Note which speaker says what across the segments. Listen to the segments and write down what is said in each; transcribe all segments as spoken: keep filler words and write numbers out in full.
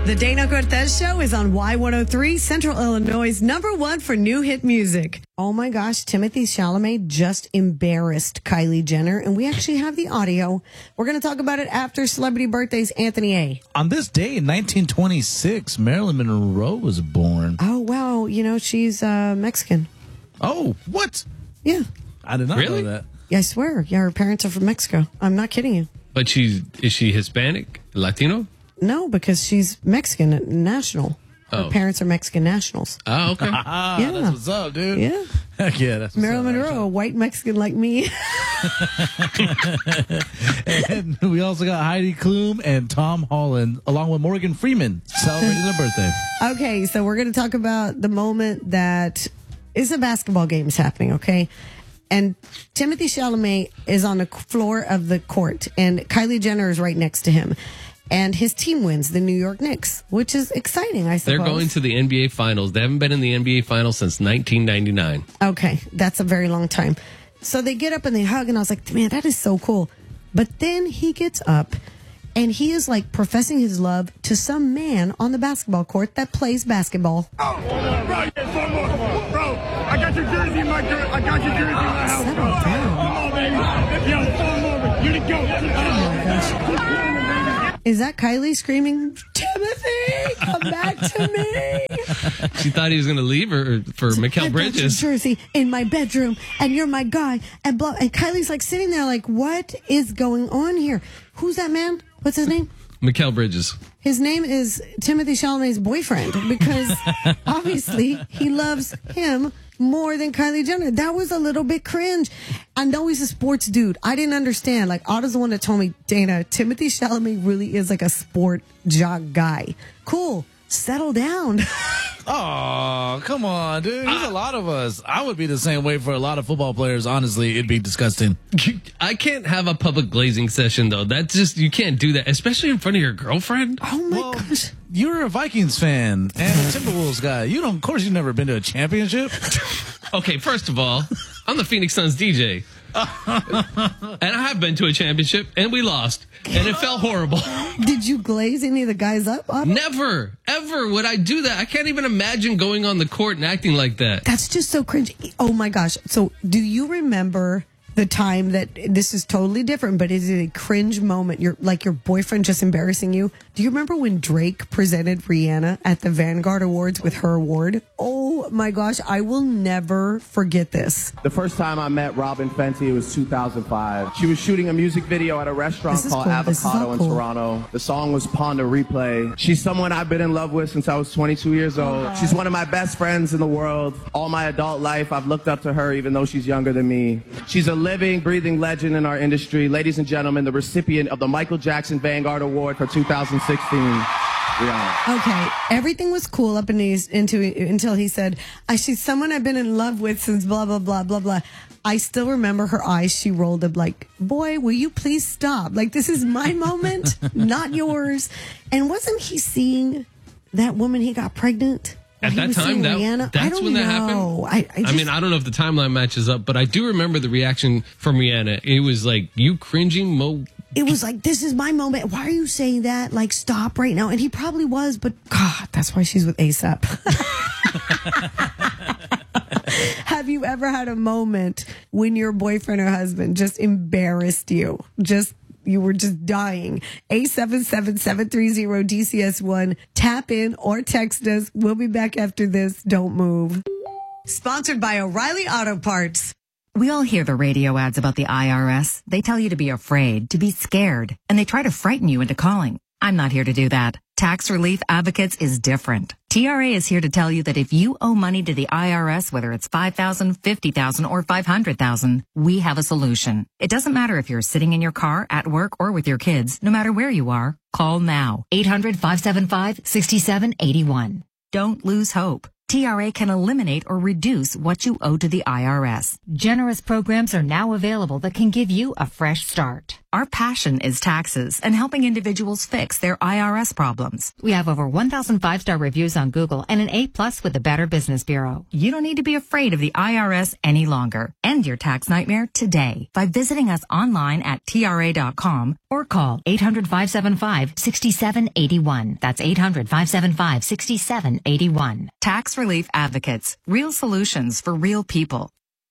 Speaker 1: The Dana Cortez Show is on Y one oh three, Central Illinois' number one for new hit music. Oh my gosh, Timothy Chalamet just embarrassed Kylie Jenner, and we actually have the audio. We're going to talk about it after Celebrity Birthdays, Anthony A.
Speaker 2: On this day in nineteen twenty-six, Marilyn Monroe was born.
Speaker 1: Oh, wow. You know, she's uh, Mexican.
Speaker 2: Oh, what?
Speaker 1: Yeah.
Speaker 2: I did not
Speaker 3: Really?
Speaker 2: know that.
Speaker 1: Yeah, I swear. Yeah, her parents are from Mexico. I'm not kidding you.
Speaker 3: But she's is she Hispanic, Latino?
Speaker 1: No, because she's Mexican national. Her
Speaker 3: Oh.
Speaker 1: parents are Mexican nationals.
Speaker 3: Oh, okay.
Speaker 2: Ah,
Speaker 1: Yeah.
Speaker 2: that's what's up, dude.
Speaker 1: Yeah.
Speaker 2: Heck yeah, that's what's
Speaker 1: Marilyn
Speaker 2: up,
Speaker 1: Monroe, a white Mexican like me.
Speaker 2: And we also got Heidi Klum and Tom Holland, along with Morgan Freeman, celebrating their birthday.
Speaker 1: Okay, so we're going to talk about the moment that is a basketball game is happening, okay? And Timothy Chalamet is on the floor of the court, and Kylie Jenner is right next to him. And his team wins, the New York Knicks, which is exciting, I suppose.
Speaker 3: They're going to the N B A Finals. They haven't been in the N B A Finals since nineteen ninety-nine.
Speaker 1: Okay, that's a very long time. So they get up and they hug, and I was like, man, that is so cool. But then he gets up, and he is like professing his love to some man on the basketball court that plays basketball.
Speaker 4: Oh, bro, yeah, one more. Bro, I got your jersey in my jer- I got your jersey in my house, bro.
Speaker 1: Settle down.
Speaker 4: Come on, baby. Yo, one more. You the goat.
Speaker 1: Oh my gosh. Is that Kylie screaming, Timothy, come back to me?
Speaker 3: She thought he was going to leave her for
Speaker 1: I
Speaker 3: Mikal
Speaker 1: got your
Speaker 3: Bridges.
Speaker 1: jersey in my bedroom, and you're my guy, and blah. And Kylie's like sitting there, like, what is going on here? Who's that man? What's his name?
Speaker 3: Mikal Bridges.
Speaker 1: His name is Timothy Chalamet's boyfriend because obviously he loves him more than Kylie Jenner. That was a little bit cringe. I know he's a sports dude. I didn't understand. Like, Otto's the one that told me, Dana, Timothy Chalamet really is like a sport jock guy. Cool. Settle down.
Speaker 2: Oh, come on, dude. There's a lot of us. I would be the same way for a lot of football players. Honestly, it'd be disgusting.
Speaker 3: I can't have a public glazing session, though. That's just, you can't do that, especially in front of your girlfriend.
Speaker 1: Oh, my
Speaker 2: Well,
Speaker 1: gosh.
Speaker 2: You're a Vikings fan and a Timberwolves guy. You don't, of course, you've never been to a championship.
Speaker 3: Okay, first of all, I'm the Phoenix Suns D J. And I have been to a championship, and we lost. And it felt horrible.
Speaker 1: Did you glaze any of the guys up, Otto?
Speaker 3: Never, ever would I do that. I can't even imagine going on the court and acting like that.
Speaker 1: That's just so cringe. Oh my gosh. So do you remember the time that this is totally different, but is it a cringe moment? You're like your boyfriend just embarrassing you. Do you remember when Drake presented Rihanna at the Vanguard Awards with her award? Oh my gosh. I will never forget this.
Speaker 5: The first time I met Robin Fenty, it was two thousand five. She was shooting a music video at a restaurant
Speaker 1: This is
Speaker 5: called
Speaker 1: cool. This is all
Speaker 5: Avocado in
Speaker 1: cool.
Speaker 5: Toronto. The song was Pond of Replay. She's someone I've been in love with since I was twenty-two years old. She's one of my best friends in the world. All my adult life, I've looked up to her even though she's younger than me. She's a living, breathing legend in our industry. Ladies and gentlemen, the recipient of the Michael Jackson Vanguard Award for two thousand sixteen. Rihanna.
Speaker 1: Okay, everything was cool up in these, into until he said, I, she's someone I've been in love with since blah, blah, blah, blah, blah. I still remember her eyes. She rolled up like, boy, will you please stop? Like, this is my moment, not yours. And wasn't he seeing that woman he got pregnant?
Speaker 3: At
Speaker 1: He
Speaker 3: that
Speaker 1: was
Speaker 3: time,
Speaker 1: seeing
Speaker 3: that,
Speaker 1: Rihanna? I
Speaker 3: that's
Speaker 1: don't
Speaker 3: when that
Speaker 1: know.
Speaker 3: happened.
Speaker 1: I, I, just,
Speaker 3: I mean, I don't know if the timeline matches up, but I do remember the reaction from Rihanna. It was like, you cringing, Mo.
Speaker 1: it was like, this is my moment. Why are you saying that? Like, stop right now. And he probably was, but God, that's why she's with ASAP. Have you ever had a moment when your boyfriend or husband just embarrassed you? Just you were just dying. eight seven seven, seven three zero, D C S one. Tap in or text us. We'll be back after this. Don't move. Sponsored by O'Reilly Auto Parts.
Speaker 6: We all hear the radio ads about the I R S. They tell you to be afraid, to be scared, and they try to frighten you into calling. I'm not here to do that. Tax Relief Advocates is different. T R A is here to tell you that if you owe money to the I R S, whether it's five thousand dollars, fifty thousand dollars, or five hundred thousand dollars, we have a solution. It doesn't matter if you're sitting in your car, at work, or with your kids. No matter where you are, call now. eight hundred, five seven five, six seven eight one. Don't lose hope. T R A can eliminate or reduce what you owe to the I R S. Generous programs are now available that can give you a fresh start. Our passion is taxes and helping individuals fix their I R S problems. We have over one thousand five-star reviews on Google and an A plus with the Better Business Bureau. You don't need to be afraid of the I R S any longer. End your tax nightmare today by visiting us online at T R A dot com or call eight hundred, five seven five, six seven eight one. That's eight hundred, five seven five, six seven eight one. Tax Relief Advocates. Real solutions for real people.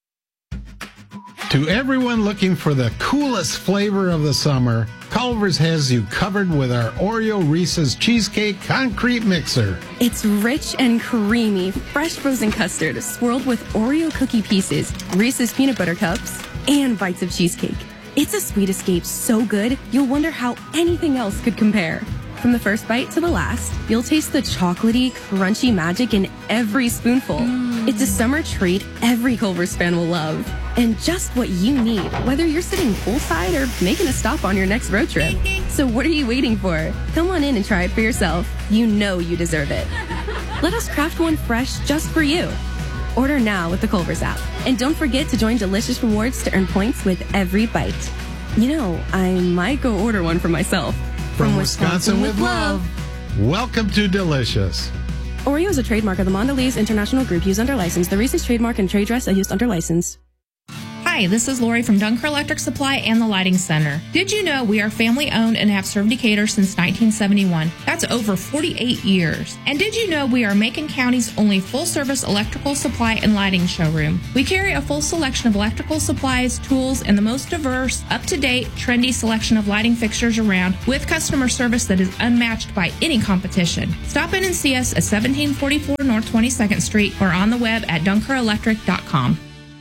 Speaker 7: To everyone looking for the coolest flavor of the summer, Culver's has you covered with our Oreo Reese's Cheesecake Concrete Mixer.
Speaker 8: It's rich and creamy, fresh frozen custard swirled with Oreo cookie pieces, Reese's peanut butter cups, and bites of cheesecake. It's a sweet escape so good, you'll wonder how anything else could compare. From the first bite to the last, you'll taste the chocolatey, crunchy magic in every spoonful. Mm. It's a summer treat every Culver's fan will love. And just what you need, whether you're sitting poolside or making a stop on your next road trip. So what are you waiting for? Come on in and try it for yourself. You know you deserve it. Let us craft one fresh just for you. Order now with the Culver's app. And don't forget to join Delicious Rewards to earn points with every bite. You know, I might go order one for myself.
Speaker 7: From, From Wisconsin, Wisconsin with love. love. Welcome to Delicious.
Speaker 8: Oreo is a trademark of the Mondelez International Group used under license. The Reese's trademark and trade dress are used under license.
Speaker 9: Hi, this is Lori from Dunker Electric Supply and the Lighting Center. Did you know we are family owned and have served Decatur since nineteen seventy-one? That's over forty-eight years. And did you know we are Macon County's only full-service electrical supply and lighting showroom? We carry a full selection of electrical supplies, tools, and the most diverse, up-to-date, trendy selection of lighting fixtures around with customer service that is unmatched by any competition. Stop in and see us at seventeen forty-four North twenty-second Street or on the web at dunker electric dot com.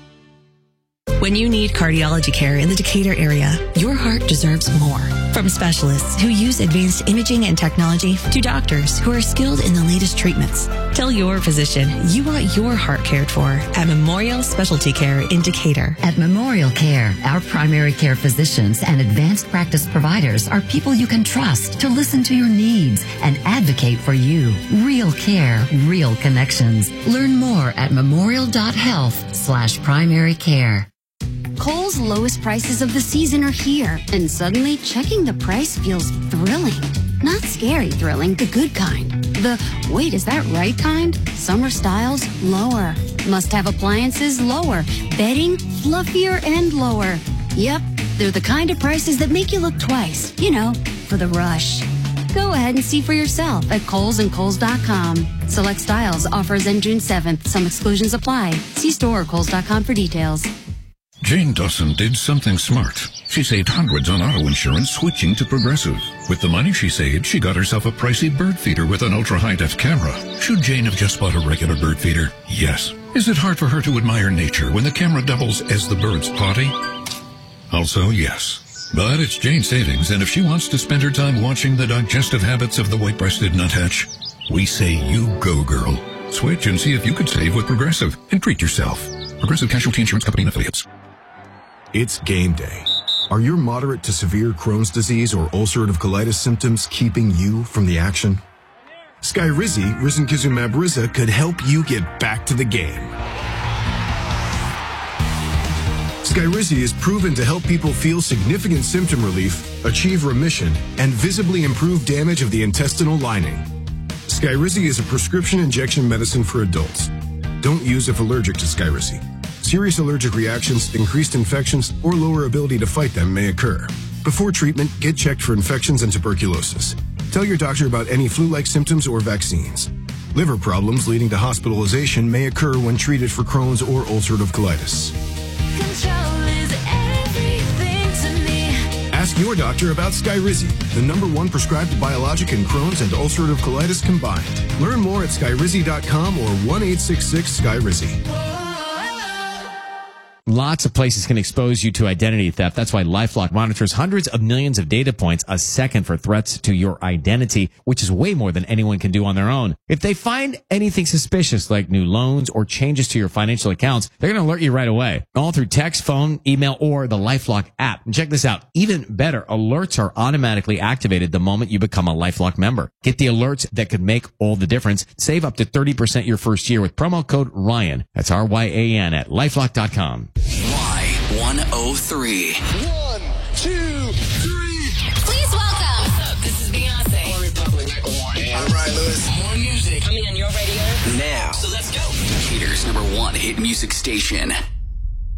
Speaker 10: When you need cardiology care in the Decatur area, your heart deserves more. From specialists who use advanced imaging and technology to doctors who are skilled in the latest treatments. Tell your physician you want your heart cared for at Memorial Specialty Care in Decatur.
Speaker 11: At Memorial Care, our primary care physicians and advanced practice providers are people you can trust to listen to your needs and advocate for you. Real care, real connections. Learn more at memorial.health slash primary care.
Speaker 12: Kohl's lowest prices of the season are here, and suddenly checking the price feels thrilling. Not scary thrilling, the good kind. The, wait, is that right kind? Summer styles, lower. Must-have appliances, lower. Bedding, fluffier and lower. Yep, they're the kind of prices that make you look twice, you know, for the rush. Go ahead and see for yourself at Kohl's and Kohl's dot com. Select styles, offers end June seventh. Some exclusions apply. See store or Kohl's dot com for details.
Speaker 13: Jane Dawson did something smart. She saved hundreds on auto insurance switching to Progressive. With the money she saved, she got herself a pricey bird feeder with an ultra-high-def camera. Should Jane have just bought a regular bird feeder? Yes. Is it hard for her to admire nature when the camera doubles as the bird's potty? Also, yes. But it's Jane's savings, and if she wants to spend her time watching the digestive habits of the white-breasted nuthatch, we say you go, girl. Switch and see if you could save with Progressive and treat yourself. Progressive Casualty Insurance Company and Affiliates.
Speaker 14: It's game day. Are your moderate to severe Crohn's disease or ulcerative colitis symptoms keeping you from the action? Skyrizi, risankizumab Riza, could help you get back to the game. Skyrizi is proven to help people feel significant symptom relief, achieve remission, and visibly improve damage of the intestinal lining. Skyrizi is a prescription injection medicine for adults. Don't use if allergic to Skyrizi. Serious allergic reactions, increased infections, or lower ability to fight them may occur. Before treatment, get checked for infections and tuberculosis. Tell your doctor about any flu-like symptoms or vaccines. Liver problems leading to hospitalization may occur when treated for Crohn's or ulcerative colitis.
Speaker 15: Control is everything to me.
Speaker 14: Ask your doctor about Skyrizi, the number one prescribed biologic in Crohn's and ulcerative colitis combined. Learn more at skyrizi dot com or one eight six six Skyrizi.
Speaker 16: Lots of places can expose you to identity theft. That's why LifeLock monitors hundreds of millions of data points a second for threats to your identity, which is way more than anyone can do on their own. If they find anything suspicious like new loans or changes to your financial accounts, they're going to alert you right away. All through text, phone, email, or the LifeLock app. And check this out. Even better, alerts are automatically activated the moment you become a LifeLock member. Get the alerts that could make all the difference. Save up to thirty percent your first year with promo code Ryan. That's R Y A N at lifelock dot com.
Speaker 17: Y one oh three.
Speaker 18: One,
Speaker 17: two, three.
Speaker 15: Please welcome.
Speaker 17: What's up? This is Beyonce. Corey Public. I'm Ryan Lewis. More music coming on your radio now. So let's go.
Speaker 18: Decatur's number one hit music station.